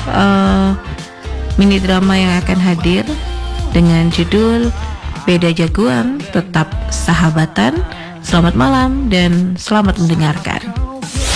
mini drama yang akan hadir dengan judul Beda Jagoan Tetap Sahabatan. Selamat malam dan selamat mendengarkan.